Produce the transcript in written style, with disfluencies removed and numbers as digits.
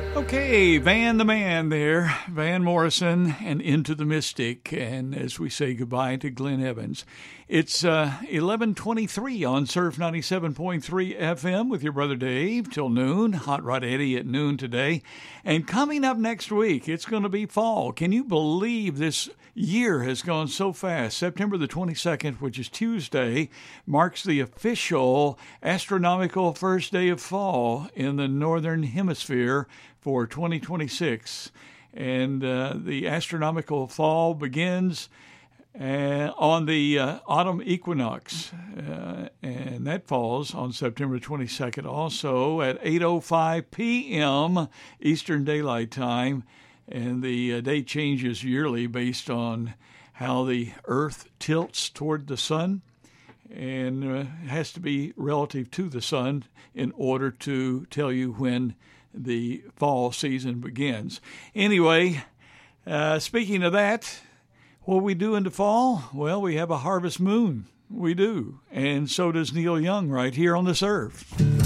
Okay, Van the Man there, Van Morrison, and Into the Mystic. And as we say goodbye to Glenn Evans, it's 11:23 on Surf 97.3 FM with your brother Dave till noon. Hot Rod Eddie at noon today. And coming up next week, it's going to be fall. Can you believe this year has gone so fast? September the 22nd, which is Tuesday, marks the official astronomical first day of fall in the Northern Hemisphere for 2026. And the astronomical fall begins on the autumn equinox, and that falls on September 22nd also at 8:05 p.m. Eastern Daylight Time. And the date changes yearly based on how the Earth tilts toward the sun, and it has to be relative to the sun in order to tell you when the fall season begins. Anyway, speaking of that, what we do in the fall? Well, we have a harvest moon. We do. And so does Neil Young right here on the Surf.